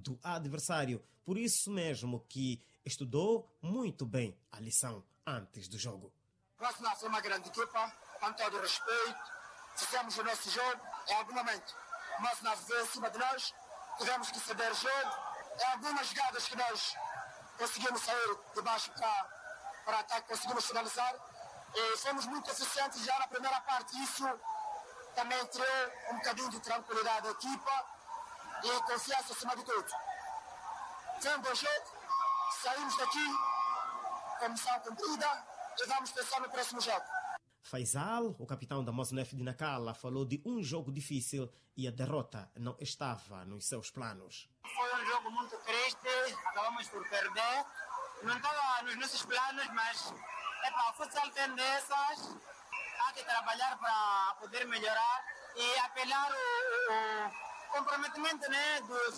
do adversário. Por isso mesmo que estudou muito bem a lição antes do jogo. Nossa nação é uma grande equipa, com todo o respeito, fizemos o nosso jogo em algum momento. O nosso nação veio acima de nós, tivemos que ceder o jogo. Em algumas jogadas que nós conseguimos sair de baixo para ataque, conseguimos finalizar. E fomos muito eficientes já na primeira parte. Isso também criou um bocadinho de tranquilidade à equipa e confiança acima de tudo. Foi um bom jogo, saímos daqui com missão cumprida e vamos pensar no próximo jogo. Faisal, o capitão da Mozambique de Nacala, falou de um jogo difícil e a derrota não estava nos seus planos. Foi um jogo muito triste, acabamos por perder. Não estava nos nossos planos, mas o futsal tem dessas. Há que trabalhar para poder melhorar e apelar o comprometimento, né,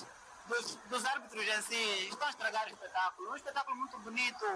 dos árbitros em si. Estão a estragar o espetáculo. Um espetáculo muito bonito.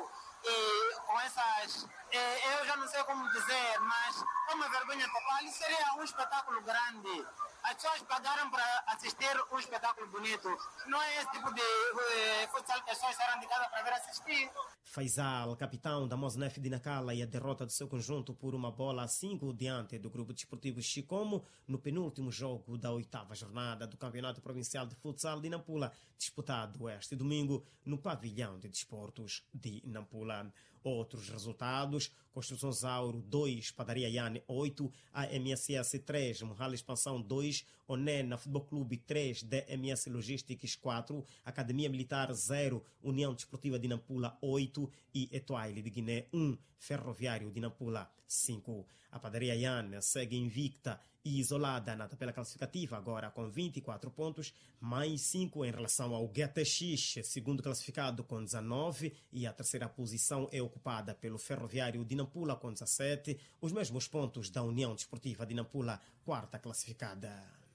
E com essas, eu já não sei como dizer, mas é uma vergonha total. Isso seria um espetáculo grande. As pessoas pagaram para assistir um espetáculo bonito. Não é esse tipo de futsal que as pessoas saíram de casa para ver assistir. Faisal, capitão da Mozambique de Nacala, e a derrota do seu conjunto por 1-5 diante do grupo desportivo Chicomo no penúltimo jogo da 8ª jornada do Campeonato Provincial de Futsal de Nampula, disputado este domingo no Pavilhão de Desportos de Nampula. Outros resultados: Construção Zauro 2, Padaria Yane 8, AMSS 3, Morral Expansão 2, Onena Futebol Clube 3, DMS Logistics 4, Academia Militar 0, União Desportiva de Nampula 8 e Etoile de Guiné 1, Ferroviário de Nampula 5. A Padaria Yane segue invicta e isolada na tabela classificativa, agora com 24 pontos, mais 5 em relação ao GTX, segundo classificado com 19, e a terceira posição é ocupada pelo Ferroviário de Nampula com 17, os mesmos pontos da União Desportiva de Nampula, quarta classificada.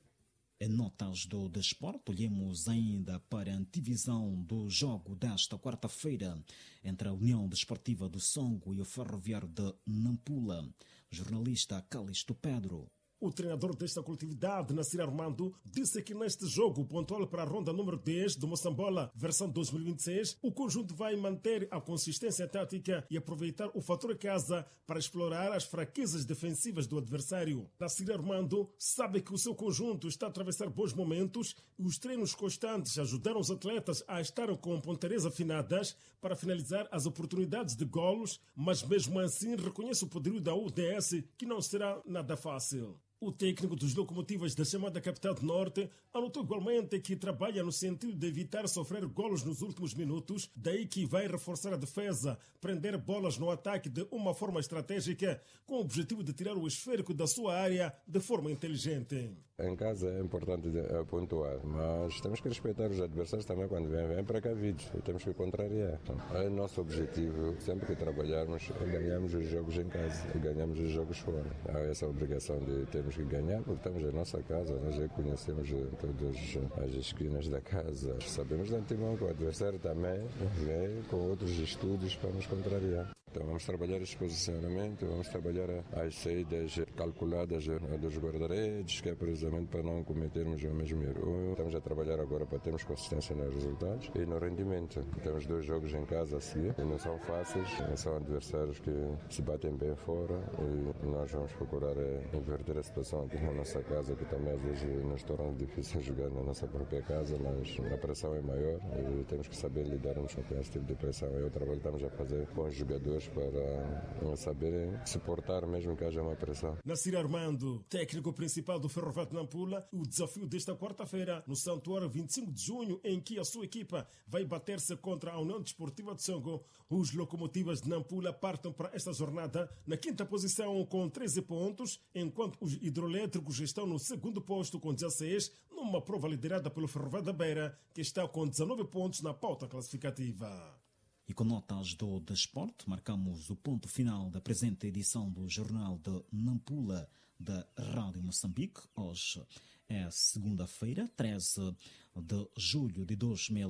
Em notas do desporto, olhemos ainda para a antevisão do jogo desta quarta-feira entre a União Desportiva do Songo e o Ferroviário de Nampula. Jornalista Calixto Pedro. O treinador desta coletividade, Nassir Armando, disse que neste jogo pontual para a ronda número 10 do Moçambola, versão 2026, o conjunto vai manter a consistência tática e aproveitar o fator casa para explorar as fraquezas defensivas do adversário. Nassir Armando sabe que o seu conjunto está a atravessar bons momentos e os treinos constantes ajudaram os atletas a estar com pontareiras afinadas para finalizar as oportunidades de golos, mas mesmo assim reconhece o poderio da UDS, que não será nada fácil. O técnico dos Locomotivas da chamada Capital do Norte anotou igualmente que trabalha no sentido de evitar sofrer golos nos últimos minutos, daí que vai reforçar a defesa, prender bolas no ataque de uma forma estratégica, com o objetivo de tirar o esférico da sua área de forma inteligente. Em casa é importante pontuar, mas temos que respeitar os adversários também quando vêm precavidos, temos que contrariar. É nosso objetivo, sempre que trabalharmos, ganhamos os jogos em casa e ganhamos os jogos fora. Há essa obrigação de termos que ganhar, porque estamos em nossa casa, nós já conhecemos todas as esquinas da casa. Sabemos de antemão que o adversário também vem com outros estudos para nos contrariar. Então vamos trabalhar esse posicionamento, vamos trabalhar as saídas calculadas dos guarda-redes, que é precisamente para não cometermos o mesmo erro. Estamos a trabalhar agora para termos consistência nos resultados e no rendimento. Temos 2 jogos em casa a seguir, e não são fáceis, são adversários que se batem bem fora e nós vamos procurar inverter a situação aqui na nossa casa, que também às vezes nos torna difícil jogar na nossa própria casa, mas a pressão é maior e temos que saber lidarmos com esse tipo de pressão. É o trabalho que estamos a fazer com os jogadores para saberem suportar mesmo que haja uma pressão. Nassir Armando, técnico principal do Ferroviário de Nampula, o desafio desta quarta-feira no Santuário 25 de junho, em que a sua equipa vai bater-se contra a União Desportiva de Songo. Os Locomotivas de Nampula partem para esta jornada na 5ª posição com 13 pontos, enquanto os hidroelétricos estão no 2º posto com 16, numa prova liderada pelo Ferroviário da Beira, que está com 19 pontos na pauta classificativa. E com notas do desporto, marcamos o ponto final da presente edição do Jornal de Nampula da Rádio Moçambique. Hoje é segunda-feira, 13 de julho de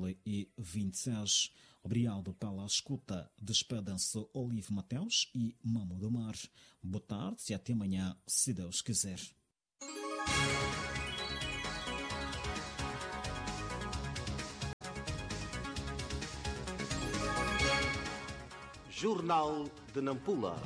2026. Obrigado pela escuta. Despedem-se Olive Mateus e Mamo do Mar. Boa tarde e até amanhã, se Deus quiser. Jornal de Nampula.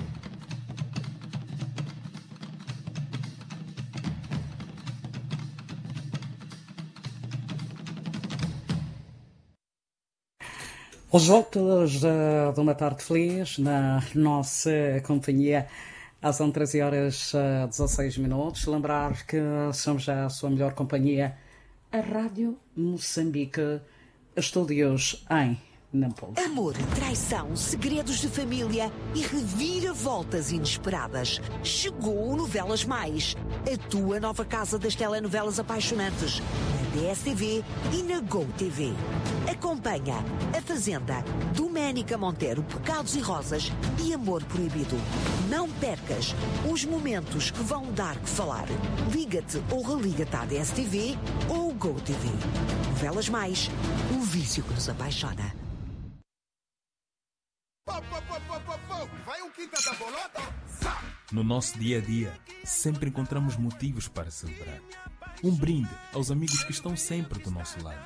Os votos de uma tarde feliz na nossa companhia. São 13h16. Lembrar que somos já a sua melhor companhia, a Rádio Moçambique, estúdios em Nampula. Amor, traição, segredos de família e reviravoltas inesperadas. Chegou o Novelas Mais, a tua nova casa das telenovelas apaixonantes, na DSTV e na GoTV. Acompanha A Fazenda, Doménica Monteiro, Pecados e Rosas e Amor Proibido. Não percas os momentos que vão dar que falar. Liga-te ou religa-te à DSTV ou GoTV. Novelas Mais, o vício que nos apaixona. Vai o Quinta da Bolota? No nosso dia a dia, sempre encontramos motivos para celebrar. Um brinde aos amigos que estão sempre do nosso lado.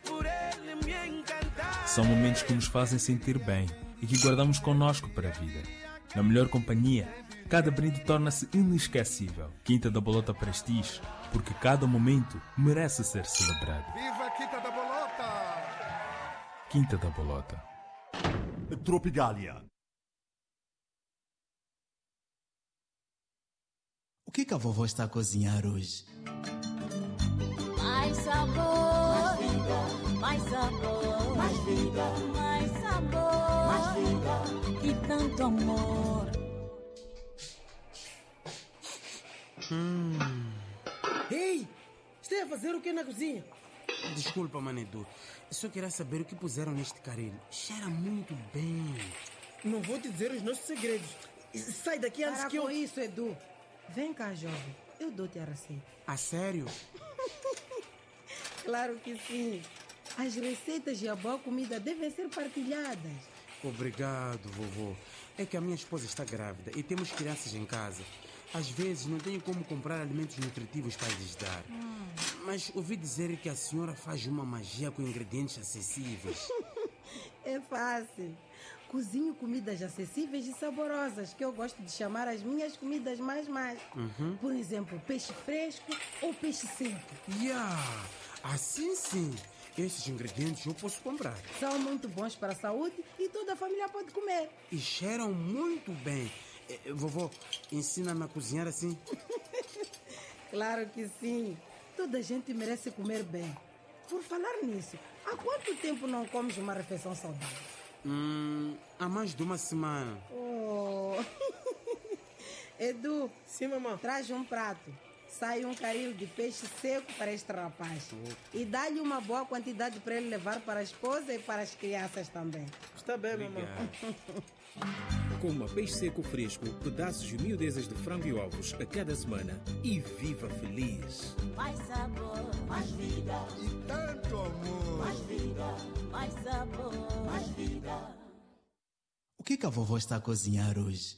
São momentos que nos fazem sentir bem e que guardamos connosco para a vida. Na melhor companhia, cada brinde torna-se inesquecível. Quinta da Bolota Prestige, porque cada momento merece ser celebrado. Viva a Quinta da Bolota! Quinta da Bolota. Tropigália. O que a vovó está a cozinhar hoje? Mais sabor, mais vida, mais sabor, mais vida, mais sabor, mais vida e tanto amor. Ei, está a fazer o que na cozinha? Desculpa, Manedu. Eu só queria saber o que puseram neste caril. Cheira muito bem. Não vou te dizer os nossos segredos. Sai daqui antes que eu... com isso, Edu. Vem cá, jovem. Eu dou-te a receita. A sério? Claro que sim. As receitas e a boa comida devem ser partilhadas. Obrigado, vovô. É que a minha esposa está grávida e temos crianças em casa. Às vezes não tenho como comprar alimentos nutritivos para lhes dar. Mas ouvi dizer que a senhora faz uma magia com ingredientes acessíveis. É fácil. Cozinho comidas acessíveis e saborosas, que eu gosto de chamar as minhas comidas mais. Por exemplo, peixe fresco ou peixe seco. Assim sim. Esses ingredientes eu posso comprar. São muito bons para a saúde e toda a família pode comer. E cheiram muito bem. Vovó, ensina-me a cozinhar assim? Claro que sim. Toda a gente merece comer bem. Por falar nisso, há quanto tempo não comes uma refeição saudável? Há mais de uma semana. Oh. Edu, sim, mamãe. Traz um prato. Sai um caril de peixe seco para este rapaz. E dá-lhe uma boa quantidade para ele levar para a esposa e para as crianças também. Está bem, mamãe. Coma peixe seco fresco, pedaços e miudezas de frango e ovos a cada semana e viva feliz. Mais sabor, mais vida e tanto amor. Mais vida, mais sabor, mais vida. O que a vovó está a cozinhar hoje?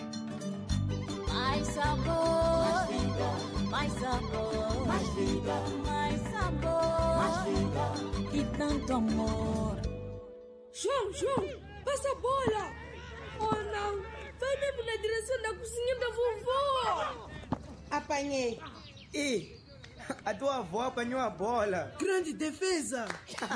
Mais sabor, mais vida, mais sabor, mais vida, mais sabor, mais vida e tanto amor. João, passa a bola! Oh não, vai mesmo na direção da cozinha da vovó! Apanhei. E a tua avó apanhou a bola. Grande defesa!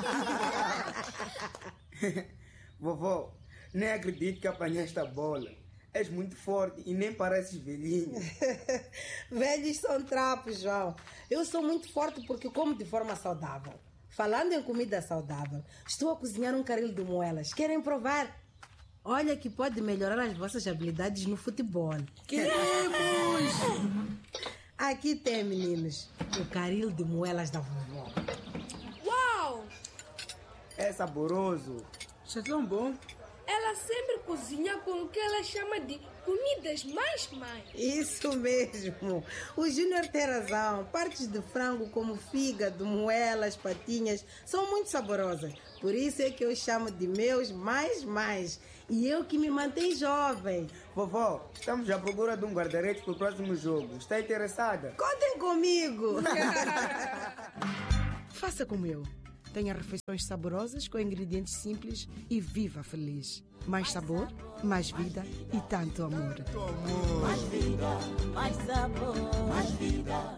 Vovó, nem acredito que apanhaste a bola. És muito forte e nem pareces velhinha. Velhos são trapos, João. Eu sou muito forte porque como de forma saudável. Falando em comida saudável, estou a cozinhar um caril de moelas. Querem provar? Olha que pode melhorar as vossas habilidades no futebol. Queremos! Aqui tem, meninos, o caril de moelas da vovó. Uau! É saboroso. Isso é tão bom. Ela sempre cozinha com o que ela chama de comidas mais. Isso mesmo. O Júnior tem razão. Partes de frango como fígado, moelas, patinhas são muito saborosas. Por isso é que eu chamo de meus mais. E eu que me mantenho jovem. Vovó, estamos à procura de um guarda-redes para o próximo jogo. Está interessada? Contem comigo. Faça como eu. Tenha refeições saborosas com ingredientes simples e viva feliz. Mais sabor, mais vida e tanto amor. Mais vida, mais sabor, mais vida.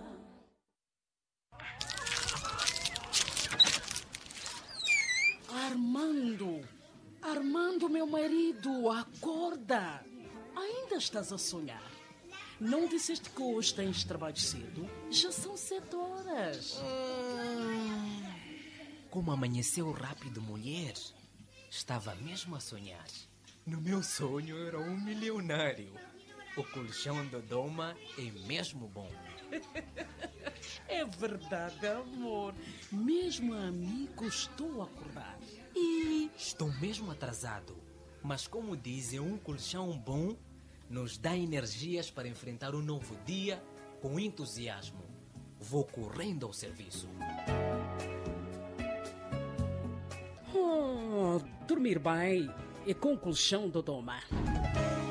Armando, meu marido, acorda! Ainda estás a sonhar? Não disseste que hoje tens trabalho cedo? Já são 7 horas. Como amanheceu rápido, mulher. Estava mesmo a sonhar. No meu sonho era um milionário. O colchão do Doma é mesmo bom. É verdade, amor. Mesmo a amigo estou a acordar. E estou mesmo atrasado. Mas como dizem, um colchão bom nos dá energias para enfrentar um novo dia com entusiasmo. Vou correndo ao serviço. Dormir bem e com o colchão do Doma.